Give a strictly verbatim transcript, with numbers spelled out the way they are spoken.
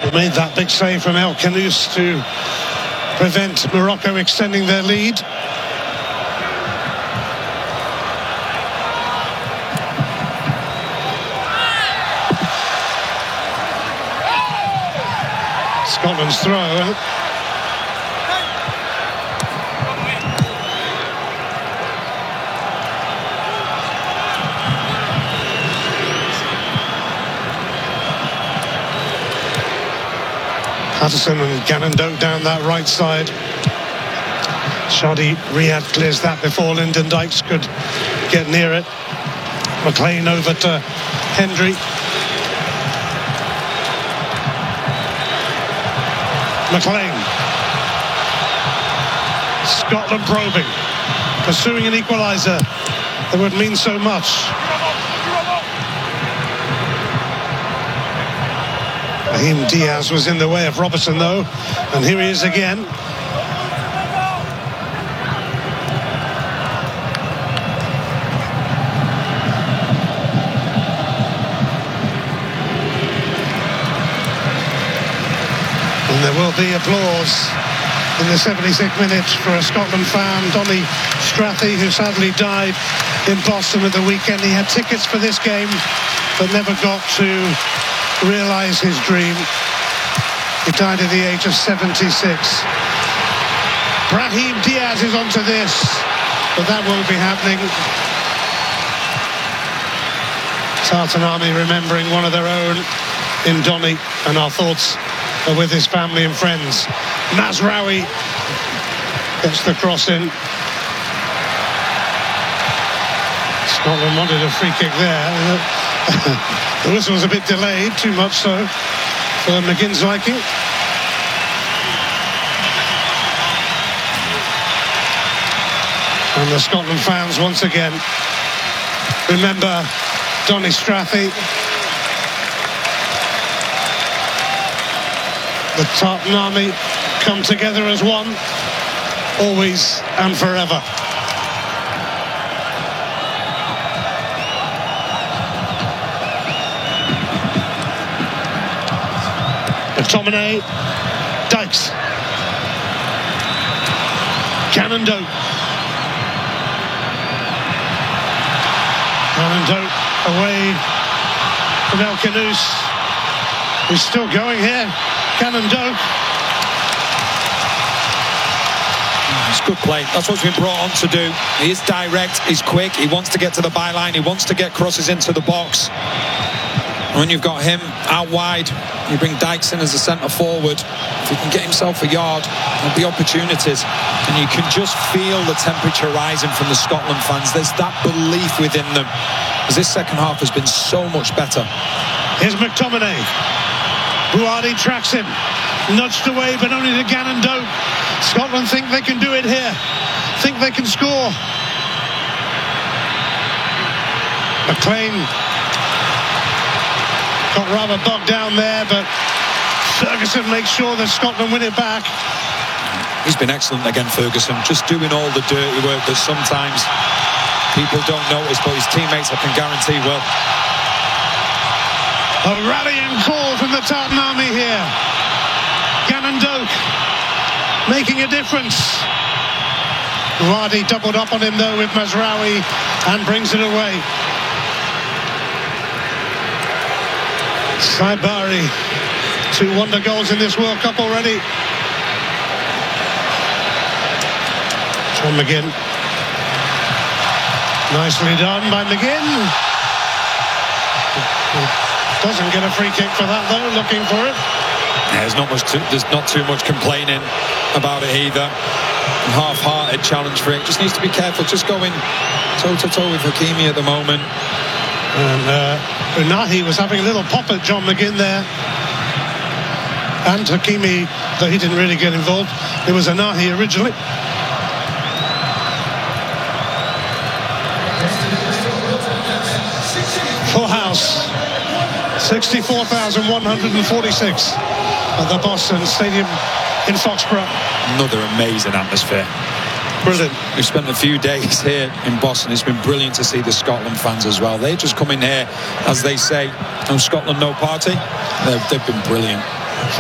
Made that big save from El Khanous to prevent Morocco extending their lead. Scotland's throw. Patterson and Gannon-Doak down that right side. Shadi Riyad clears that before Lyndon Dykes could get near it. McLean over to Hendry. McLean. Scotland probing, pursuing an equaliser that would mean so much. Brahim Diaz was in the way of Robertson though, and here he is again. And there will be applause in the seventy-sixth minute for a Scotland fan, Donny Strathy, who sadly died in Boston at the weekend. He had tickets for this game, but never got to realise his dream. He died at the age of seventy-six. Brahim Diaz is onto this, but that won't be happening. Tartan Army remembering one of their own in Donny, and our thoughts are with his family and friends. Mazraoui gets the cross in. Scotland wanted a free kick there. The whistle was a bit delayed, too much so for McGinn's liking. And the Scotland fans once again remember Donny Strathy. The Tartan Army come together as one, always and forever. McTominay, Dykes, Gannon-Doak, Gannon-Doak away from El Khanous. He's still going here. Gannon-Doak. It's good play. That's what he's been brought on to do. He is direct, he's quick, he wants to get to the byline, he wants to get crosses into the box. And when you've got him out wide, you bring Dykes in as a centre forward. If he can get himself a yard, there'll be opportunities. And you can just feel the temperature rising from the Scotland fans. There's that belief within them, as this second half has been so much better. Here's McTominay. Buadi tracks him, nudged away, but only to Gannon-Doak. Scotland think they can do it here, think they can score. McLean got rather bogged down there, but Ferguson makes sure that Scotland win it back. He's been excellent again, Ferguson, just doing all the dirty work that sometimes people don't notice, but his teammates, I can guarantee, will. A rallying call from the Tartan Army here. Gannon-Doak making a difference. Buadi doubled up on him though with Mazraoui and brings it away. Saibari, two wonder goals in this World Cup already. John McGinn. Nicely done by McGinn. Doesn't get a free kick for that though, looking for it. Yeah, there's not much too, there's not too much complaining about it either. Half-hearted challenge for it. Just needs to be careful, just going toe-to-toe with Hakimi at the moment. And uh, Unahi was having a little pop at John McGinn there. And Hakimi, though he didn't really get involved. It was Unahi originally. Full house. sixty-four thousand one hundred forty-six at the Boston Stadium in Foxborough. Another amazing atmosphere. Brilliant. We've spent a few days here in Boston. It's been brilliant to see the Scotland fans as well. They just come in here, as they say, no Scotland, no party. They've, they've been brilliant.